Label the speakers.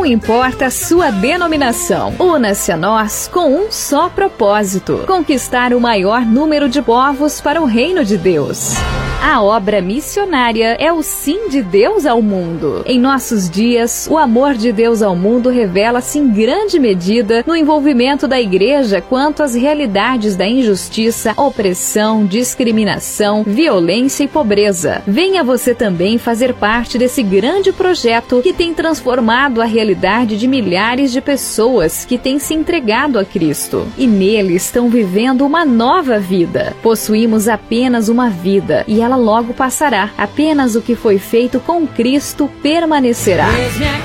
Speaker 1: Não importa a sua denominação, una-se a nós com um só propósito: conquistar o maior número de povos para o reino de Deus. A obra missionária é o sim de Deus ao mundo. Em nossos dias, o amor de Deus ao mundo revela-se em grande medida no envolvimento da igreja quanto às realidades da injustiça, opressão, discriminação, violência e pobreza. Venha você também fazer parte desse grande projeto que tem transformado a realidade de milhares de pessoas que têm se entregado a Cristo. E nele estão vivendo uma nova vida. Possuímos apenas uma vida e ela logo passará. Apenas o que foi feito com Cristo permanecerá.